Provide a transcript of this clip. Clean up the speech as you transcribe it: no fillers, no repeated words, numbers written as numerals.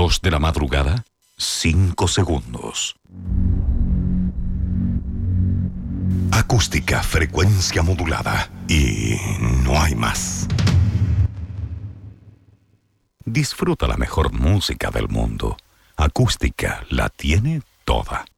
2 de la madrugada, 5 segundos. Acústica, frecuencia modulada. Y no hay más. Disfruta la mejor música del mundo. Acústica la tiene toda.